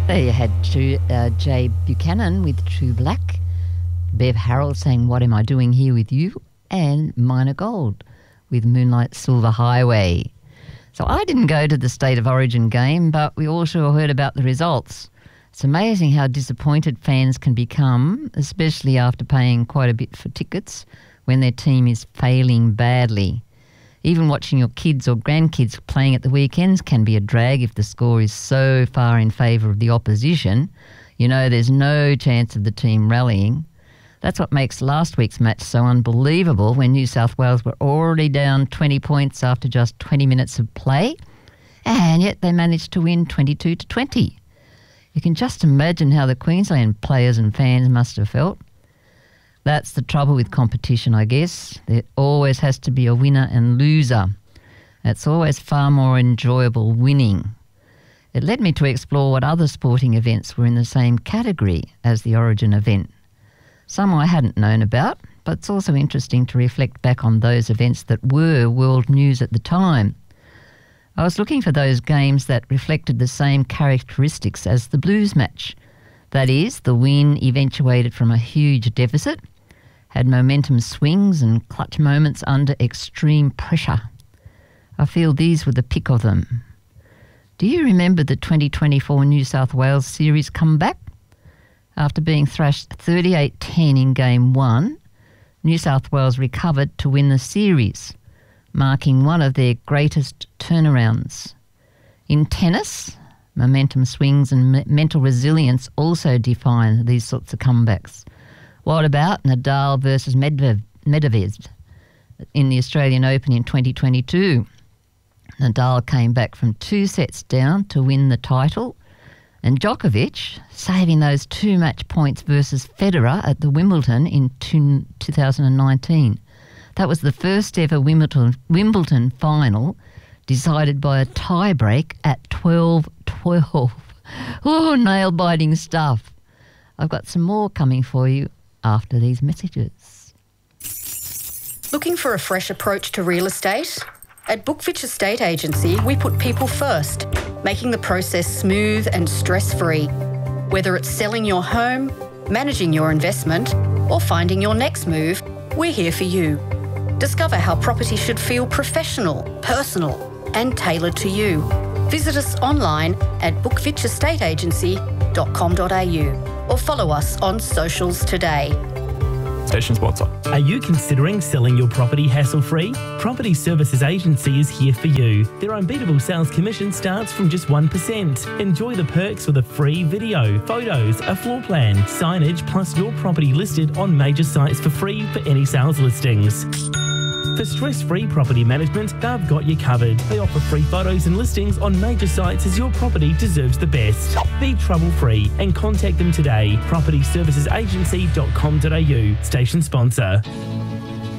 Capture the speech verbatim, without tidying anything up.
There you had True, uh, Jay Buchanan with True Black, Bev Harold saying What Am I Doing Here With You, and Minor Gold with Moonlight Silver Highway. So I didn't go to the State of Origin game, but we also heard about the results. It's amazing how disappointed fans can become, especially after paying quite a bit for tickets, when their team is failing badly. Even watching your kids or grandkids playing at the weekends can be a drag if the score is so far in favour of the opposition. You know there's no chance of the team rallying. That's what makes last week's match so unbelievable, when New South Wales were already down twenty points after just twenty minutes of play, and yet they managed to win twenty-two to twenty. You can just imagine how the Queensland players and fans must have felt. That's the trouble with competition, I guess. There always has to be a winner and loser. It's always far more enjoyable winning. It led me to explore what other sporting events were in the same category as the Origin event. Some I hadn't known about, but it's also interesting to reflect back on those events that were world news at the time. I was looking for those games that reflected the same characteristics as the Blues match. That is, the win eventuated from a huge deficit, had momentum swings and clutch moments under extreme pressure. I feel these were the pick of them. Do you remember the twenty twenty-four New South Wales series comeback? After being thrashed thirty-eight ten in Game one, New South Wales recovered to win the series, marking one of their greatest turnarounds. In tennis, momentum swings and me- mental resilience also define these sorts of comebacks. What about Nadal versus Medvedev, Medvedev in the Australian Open in twenty twenty-two? Nadal came back from two sets down to win the title, and Djokovic saving those two match points versus Federer at the Wimbledon in two thousand nineteen. That was the first ever Wimbledon, Wimbledon final decided by a tie-break at twelve twelve. Oh, nail-biting stuff. I've got some more coming for you after these messages. Looking for a fresh approach to real estate? At Bookfitch Estate Agency, we put people first, making the process smooth and stress-free. Whether it's selling your home, managing your investment, or finding your next move, we're here for you. Discover how property should feel professional, personal, and tailored to you. Visit us online at bookfitch estate agency dot com dot a u or follow us on socials today. Station sponsor. Are you considering selling your property hassle-free? Property Services Agency is here for you. Their unbeatable sales commission starts from just one percent. Enjoy the perks with a free video, photos, a floor plan, signage, plus your property listed on major sites for free for any sales listings. For stress-free property management, they've got you covered. They offer free photos and listings on major sites as your property deserves the best. Be trouble-free and contact them today. property services agency dot com dot a u, station sponsor.